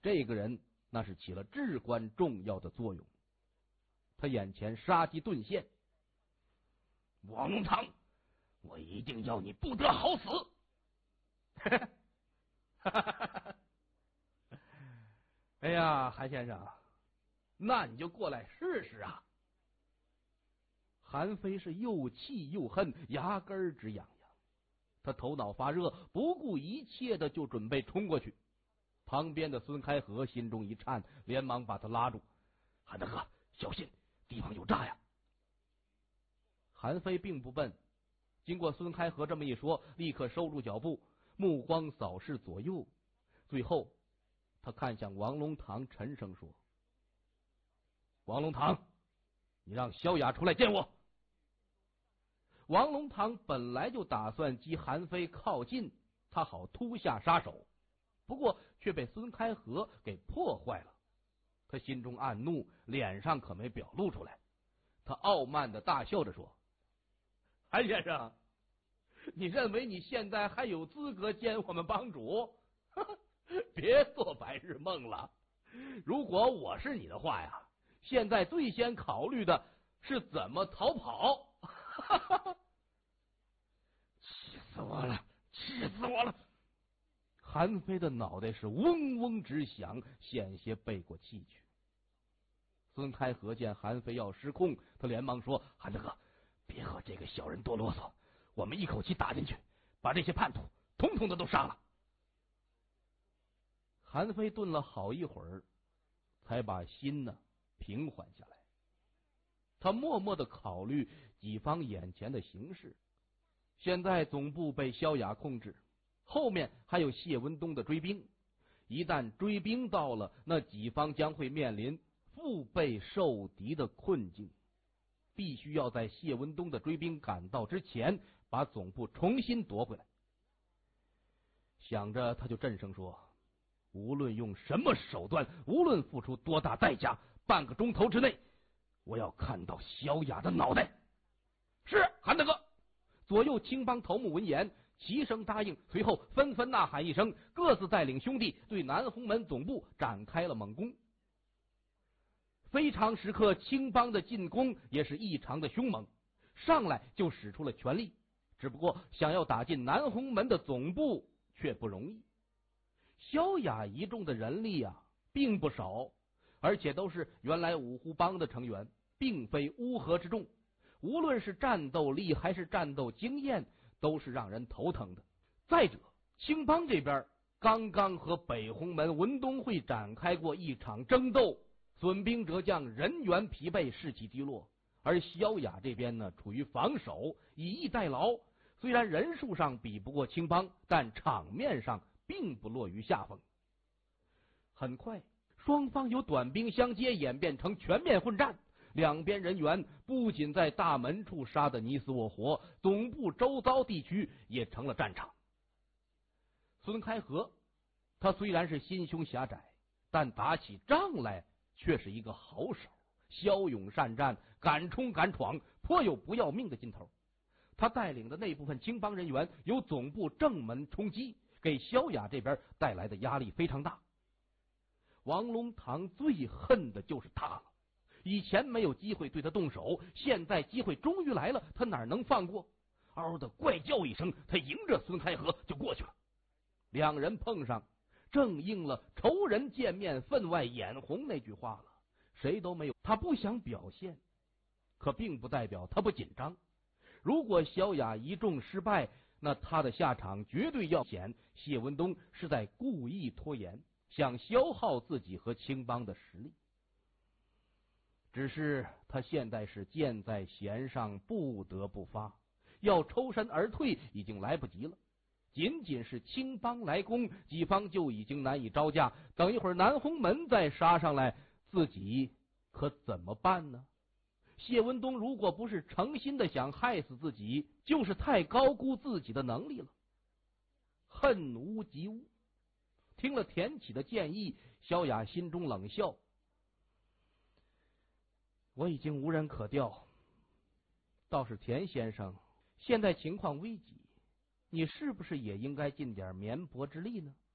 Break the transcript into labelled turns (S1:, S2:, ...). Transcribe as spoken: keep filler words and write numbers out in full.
S1: 这个人那是起了至关重要的作用。他眼前杀机顿现，
S2: 王龙堂，我一定要你不得好死！
S1: 哎呀，韩先生，那你就过来试试啊！韩非是又气又恨，牙根直痒痒。他头脑发热，不顾一切的就准备冲过去。旁边的孙开河心中一颤，连忙把他拉住：“
S2: 韩大哥，小心，地方有诈呀！”
S1: 韩非并不笨，经过孙开河这么一说，立刻收住脚步，目光扫视左右，最后他看向王龙堂，沉声说：“王龙堂，你让萧雅出来见我。”王龙堂本来就打算激韩非靠近，他好突下杀手，不过却被孙开河给破坏了。他心中暗怒，脸上可没表露出来。他傲慢的大笑着说：“韩先生，你认为你现在还有资格见我们帮主？别做白日梦了。如果我是你的话呀，现在最先考虑的是怎么逃跑。”
S2: 气死我了！气死我了！
S1: 韩非的脑袋是嗡嗡直响，险些背过气去。孙开河见韩非要失控，他连忙说：“
S2: 韩大哥，别和这个小人多啰嗦，我们一口气打进去，把这些叛徒统统的都杀了。”
S1: 韩非顿了好一会儿，才把心呢平缓下来。他默默的考虑己方眼前的形势。现在总部被萧雅控制，后面还有谢文东的追兵，一旦追兵到了，那己方将会面临腹背受敌的困境，必须要在谢文东的追兵赶到之前，把总部重新夺回来。想着，他就震声说：“无论用什么手段，无论付出多大代价，半个钟头之内，我要看到萧雅的脑袋。”是，韩大哥。左右青帮头目闻言齐声答应，随后纷纷呐喊一声，各自带领兄弟对南红门总部展开了猛攻。非常时刻，青帮的进攻也是异常的凶猛，上来就使出了全力，只不过想要打进南红门的总部却不容易。萧雅一众的人力啊并不少，而且都是原来五湖帮的成员，并非乌合之众。无论是战斗力还是战斗经验，都是让人头疼的。再者，青帮这边刚刚和北红门文东会展开过一场争斗，损兵折将，人员疲惫，士气低落。而萧雅这边呢，处于防守，以逸待劳，虽然人数上比不过青帮，但场面上并不落于下风。很快，双方由短兵相接演变成全面混战。两边人员不仅在大门处杀得你死我活，总部周遭地区也成了战场。孙开河他虽然是心胸狭窄，但打起仗来却是一个好手，骁勇善战，敢冲敢闯，颇有不要命的劲头。他带领的那部分青帮人员由总部正门冲击，给萧雅这边带来的压力非常大。王龙堂最恨的就是他了，以前没有机会对他动手，现在机会终于来了，他哪能放过？嗷的怪叫一声，他迎着孙开河就过去了。两人碰上，正应了仇人见面分外眼红那句话了。谁都没有，他不想表现，可并不代表他不紧张。如果萧雅一众失败，那他的下场绝对要险。谢文东是在故意拖延，想消耗自己和青帮的实力。只是他现在是箭在弦上，不得不发，要抽身而退已经来不及了。仅仅是青帮来攻，己方就已经难以招架，等一会儿南红门再杀上来，自己可怎么办呢？谢文东如果不是诚心的想害死自己，就是太高估自己的能力了。恨无及无。听了田启的建议，萧雅心中冷笑，我已经无人可调，倒是田先生，现在情况危急，你是不是也应该尽点绵薄之力呢？